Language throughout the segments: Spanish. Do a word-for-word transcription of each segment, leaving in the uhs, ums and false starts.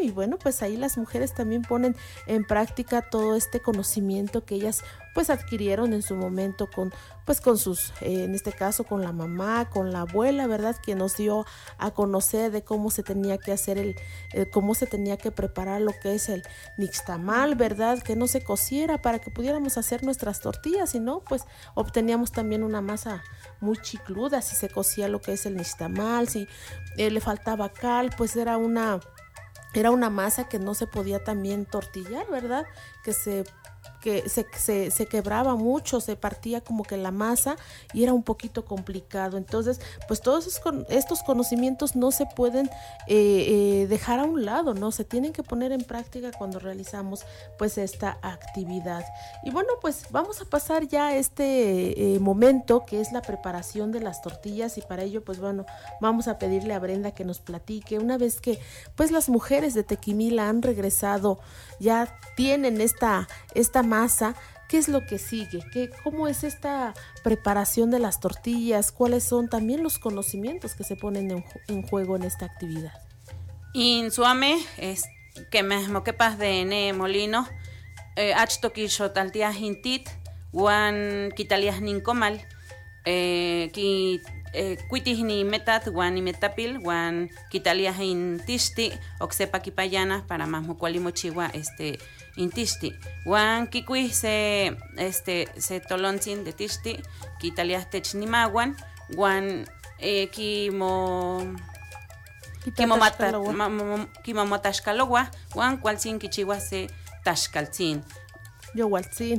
Y bueno, pues ahí las mujeres también ponen en práctica todo este conocimiento que ellas pues adquirieron en su momento con pues con sus, eh, en este caso con la mamá, con la abuela, ¿verdad? Que nos dio a conocer de cómo se tenía que hacer el, eh, cómo se tenía que preparar lo que es el nixtamal, ¿verdad? Que no se cociera para que pudiéramos hacer nuestras tortillas, y no, pues obteníamos también una masa muy chicluda si se cocía lo que es el nixtamal. Si eh, le faltaba cal, pues era una era una masa que no se podía también tortillar, ¿verdad? Que se que se, se, se quebraba mucho, se partía como que la masa y era un poquito complicado. Entonces, pues todos esos, estos conocimientos no se pueden eh, eh, dejar a un lado, ¿no? Se tienen que poner en práctica cuando realizamos pues esta actividad. Y bueno, pues vamos a pasar ya a este eh, momento que es la preparación de las tortillas, y para ello pues bueno, vamos a pedirle a Brenda que nos platique, una vez que pues las mujeres de Tequimila han regresado, ya tienen esta, esta masa, ¿qué es lo que sigue? ¿Qué, ¿Cómo es esta preparación de las tortillas? ¿Cuáles son también los conocimientos que se ponen en, en juego en esta actividad? In suame, es que me moquepas de ne molino, achto quixotaltias intit, wan quitalias nincomal, ki cuitis ni metat, wan ni metapil, wan quitalias intisti, oxepa kipayana para más mocualimochiwa, este, intisti. Wan kikui se este se tolontzin de tisti, kitalias technimawan, wan eh, kimo kimo mata kimo matashkalowa, wan kualtzin kichiwa se tashkaltzin. Yo waltzin.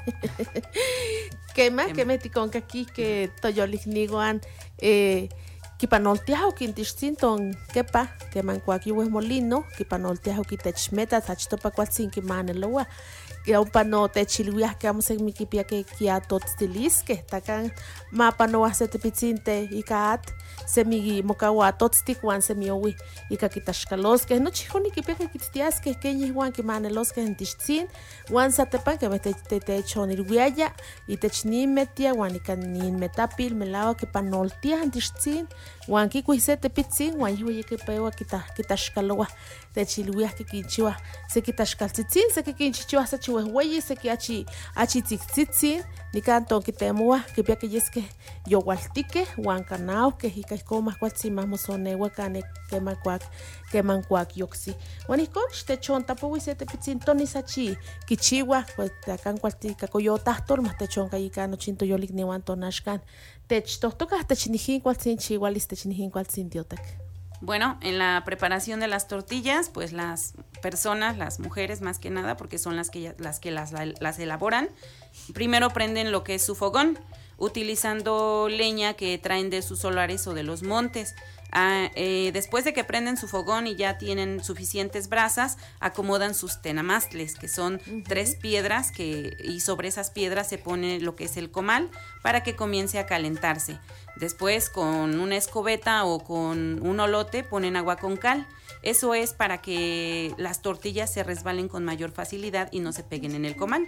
Quema, que me ticonca aquí que toyolignigoan eh kipanoltiajo quintixtinton kepa kemancuaqui molino kipanoltiajo quitechmeta tachtopa cualtzin kimaneloa yaupa no techilwiah que vamos en mikipia que kiatotztilisque tacan mapa no hace tepitzinte ikat semi mocawa totztik wan semiowi ika kitashkalosque no chihoni kipia que kittiasque que yihuan kimanelosque en tixtzin wan satepan que mete te techonilwiaya y technimetia wan ikanin metapil melawa kipanoltia en tixtzin wan kikuise tepitzin wan yihui kipewa kita kitashkaloa techilwiah que kinchiwa se kitashkaltzitzin se kinchiwa se chihuehueyi se que achi achi tzitzitzin nicanto kitemua kipia que yesque yowaltique wan canao que hikaikoma cualtzin más mosonewa cane kemacuac kemancuac yoxi wan ihkon techon tapowi se tepitzin tonisachi kichiwa pues tacan cualtica coyotahtol más techon kayicano chinto yoligniwan tonashkan techtohtoca technijin cualtzin chihualis technijin cualtzin diotac. Bueno, en la preparación de las tortillas, pues las personas, las mujeres más que nada, porque son las que las que las, las elaboran, primero prenden lo que es su fogón, utilizando leña que traen de sus solares o de los montes. Ah, eh, después de que prenden su fogón y ya tienen suficientes brasas, acomodan sus tenamastles, que son uh-huh. tres piedras, que, y sobre esas piedras se pone lo que es el comal para que comience a calentarse. Después, con una escobeta o con un olote, ponen agua con cal. Eso es para que las tortillas se resbalen con mayor facilidad y no se peguen en el comal.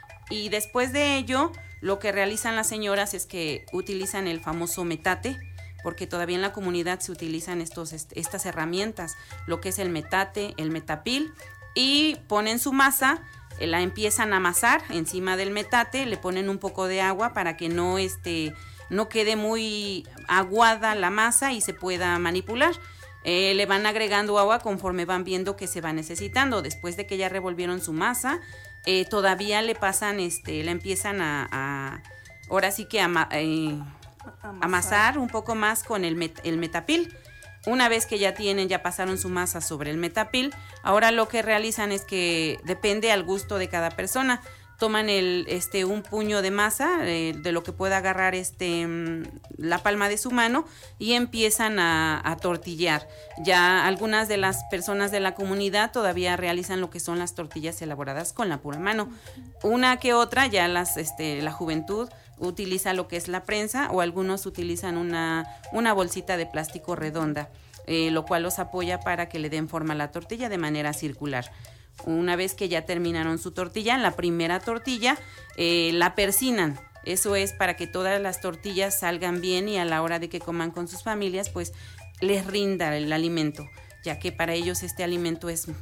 Y después de ello, lo que realizan las señoras es que utilizan el famoso metate, porque todavía en la comunidad se utilizan estos, estas herramientas, lo que es el metate, el metapil, y ponen su masa, la empiezan a amasar encima del metate, le ponen un poco de agua para que no, este, no quede muy aguada la masa y se pueda manipular. Eh, le van agregando agua conforme van viendo que se va necesitando. Después de que ya revolvieron su masa, eh, todavía le pasan, este, la empiezan a, a ahora sí que a... Eh, Amasar. amasar un poco más con el, met, el metapil. Una vez que ya tienen, ya pasaron su masa sobre el metapil, ahora lo que realizan es que depende al gusto de cada persona. Toman el, este, un puño de masa, eh, de lo que pueda agarrar este, la palma de su mano, y empiezan a, a tortillar. Ya algunas de las personas de la comunidad todavía realizan lo que son las tortillas elaboradas con la pura mano. Una que otra, ya las, este, la juventud utiliza lo que es la prensa, o algunos utilizan una, una bolsita de plástico redonda, eh, lo cual los apoya para que le den forma a la tortilla de manera circular. Una vez que ya terminaron su tortilla, la primera tortilla eh, la persinan. Eso es para que todas las tortillas salgan bien y a la hora de que coman con sus familias, pues les rinda el alimento, ya que para ellos este alimento es